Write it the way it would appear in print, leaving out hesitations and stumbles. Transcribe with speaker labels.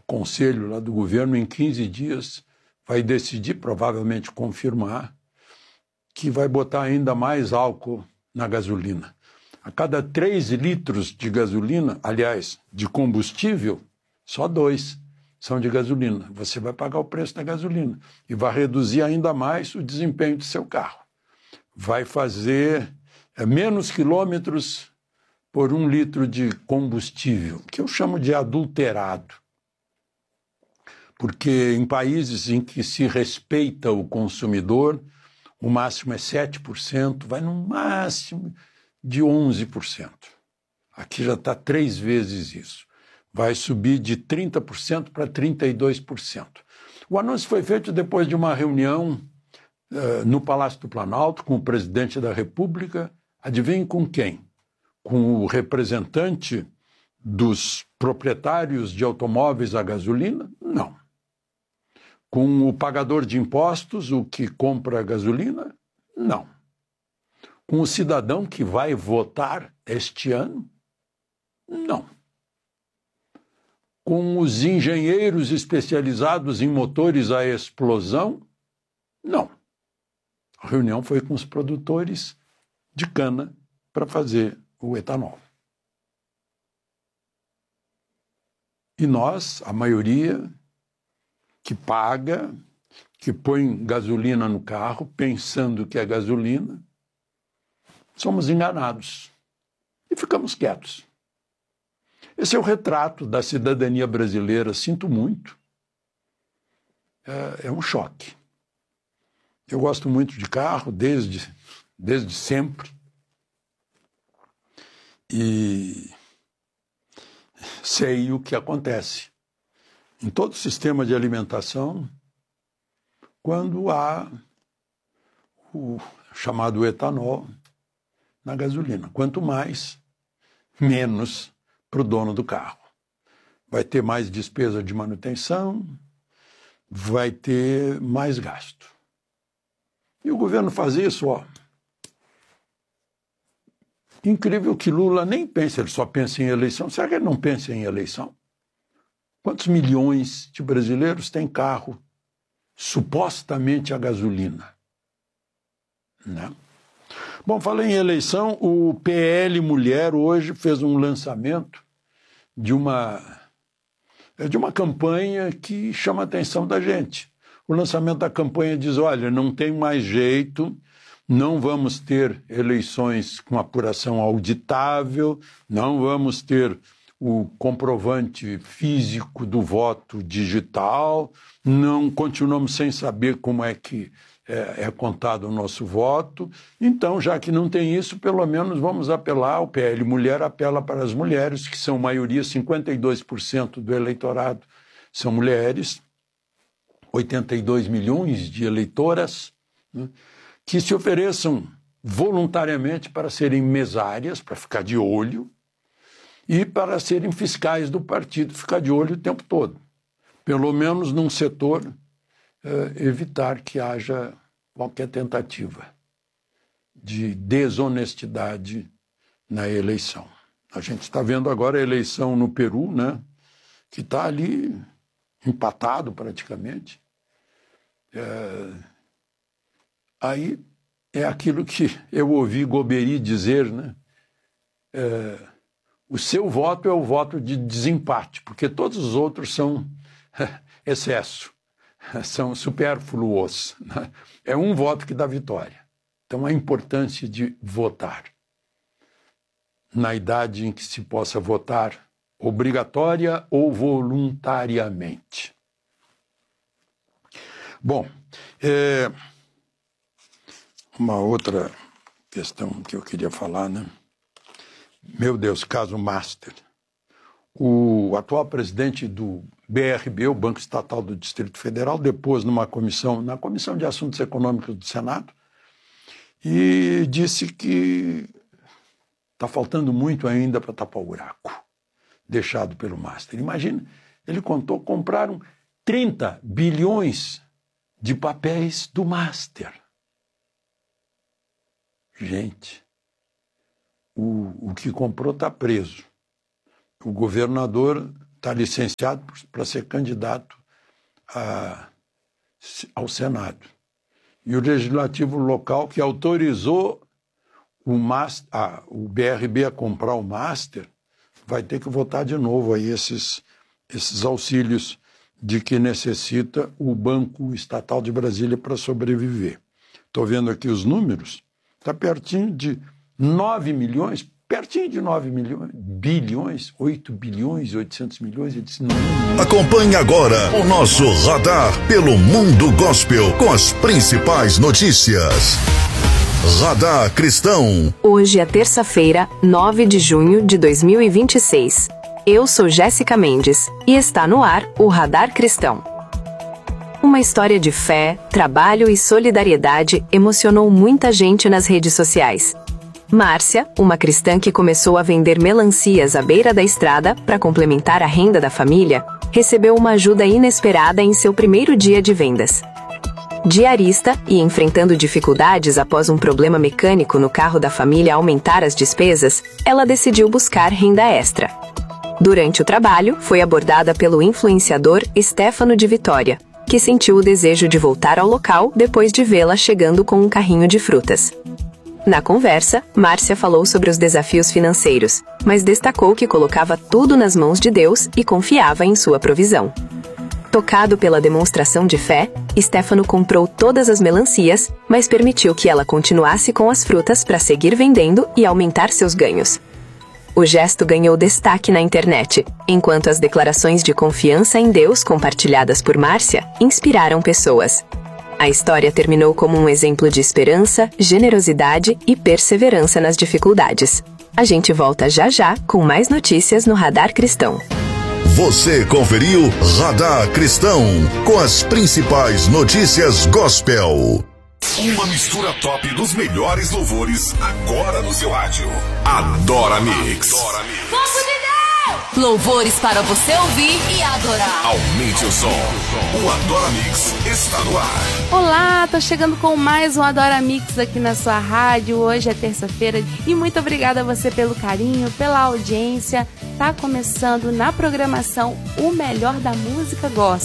Speaker 1: conselho lá do governo, em 15 dias, vai decidir, provavelmente confirmar, que vai botar ainda mais álcool na gasolina. A cada 3 litros de gasolina, aliás, de combustível, só 2 são de gasolina. Você vai pagar o preço da gasolina e vai reduzir ainda mais o desempenho do seu carro. Vai fazer menos quilômetros por 1 litro de combustível, que eu chamo de adulterado. Porque em países em que se respeita o consumidor, o máximo é 7%, vai no máximo de 11%. Aqui já está 3 vezes isso. Vai subir de 30% para 32%. O anúncio foi feito depois de uma reunião no Palácio do Planalto com o presidente da República. Adivinhe com quem? Com o representante dos proprietários de automóveis a gasolina? Não. Com o pagador de impostos, o que compra a gasolina? Não. Com o cidadão que vai votar este ano? Não. Com os engenheiros especializados em motores a explosão? Não. A reunião foi com os produtores de cana para fazer o etanol. E nós, a maioria, que paga, que põe gasolina no carro, pensando que é gasolina, somos enganados e ficamos quietos. Esse é o retrato da cidadania brasileira, sinto muito. É um choque. Eu gosto muito de carro, desde sempre. E sei o que acontece em todo o sistema de alimentação quando há o chamado etanol na gasolina. Quanto mais, menos para o dono do carro. Vai ter mais despesa de manutenção, vai ter mais gasto. E o governo faz isso, ó. Incrível que Lula nem pensa, ele só pensa em eleição. Será que ele não pensa em eleição? Quantos milhões de brasileiros têm carro supostamente a gasolina? Né? Bom, falei em eleição, o PL Mulher hoje fez um lançamento de uma campanha que chama a atenção da gente. O lançamento da campanha diz, olha, não tem mais jeito, não vamos ter eleições com apuração auditável, não vamos ter o comprovante físico do voto digital, não continuamos sem saber como é que é contado o nosso voto. Então, já que não tem isso, pelo menos vamos apelar, o PL Mulher apela para as mulheres, que são maioria, 52% do eleitorado são mulheres, 82 milhões de eleitoras, né, que se ofereçam voluntariamente para serem mesárias, para ficar de olho, e para serem fiscais do partido, ficar de olho o tempo todo. Pelo menos num setor, evitar que haja qualquer tentativa de desonestidade na eleição. A gente está vendo agora a eleição no Peru, né, que está ali empatado praticamente. Aí é aquilo que eu ouvi Goberi dizer, né? O seu voto é o voto de desempate, porque todos os outros são excesso, são supérfluos. Né? É um voto que dá vitória. Então, a importância de votar na idade em que se possa votar obrigatória ou voluntariamente. Bom, uma outra questão que eu queria falar, né? Meu Deus, caso Master. O atual presidente do BRB, o Banco Estatal do Distrito Federal, depôs na Comissão de Assuntos Econômicos do Senado e disse que está faltando muito ainda para tapar o buraco deixado pelo Master. Imagina, ele contou, compraram 30 bilhões de papéis do Master. Gente, o que comprou está preso. O governador está licenciado para ser candidato ao Senado. E o Legislativo local, que autorizou o BRB a comprar o Master, vai ter que votar de novo aí esses auxílios de que necessita o Banco Estatal de Brasília para sobreviver. Estou vendo aqui os números, está pertinho de 9 milhões, pertinho de 9 bilhões, 8 bilhões, 800 milhões.
Speaker 2: Acompanhe agora o nosso Radar pelo Mundo Gospel com as principais notícias. Radar Cristão.
Speaker 3: Hoje é terça-feira, 9 de junho de 2026. Eu sou Jéssica Mendes e está no ar o Radar Cristão. Uma história de fé, trabalho e solidariedade emocionou muita gente nas redes sociais. Márcia, uma cristã que começou a vender melancias à beira da estrada para complementar a renda da família, recebeu uma ajuda inesperada em seu primeiro dia de vendas. Diarista e enfrentando dificuldades após um problema mecânico no carro da família aumentar as despesas, ela decidiu buscar renda extra. Durante o trabalho, foi abordada pelo influenciador Stefano de Vitória, que sentiu o desejo de voltar ao local depois de vê-la chegando com um carrinho de frutas. Na conversa, Márcia falou sobre os desafios financeiros, mas destacou que colocava tudo nas mãos de Deus e confiava em sua provisão. Tocado pela demonstração de fé, Stefano comprou todas as melancias, mas permitiu que ela continuasse com as frutas para seguir vendendo e aumentar seus ganhos. O gesto ganhou destaque na internet, enquanto as declarações de confiança em Deus compartilhadas por Márcia inspiraram pessoas. A história terminou como um exemplo de esperança, generosidade e perseverança nas dificuldades. A gente volta já já com mais notícias no Radar Cristão.
Speaker 2: Você conferiu Radar Cristão com as principais notícias gospel. Uma mistura top dos melhores louvores agora no seu rádio. Adora Mix.
Speaker 4: Povo de Deus! Louvores para você ouvir e adorar.
Speaker 2: Aumente o som. O Adora Mix está no ar.
Speaker 5: Olá, tô chegando com mais um Adora Mix aqui na sua rádio. Hoje é terça-feira e muito obrigada a você pelo carinho, pela audiência. Tá começando na programação o melhor da música gospel.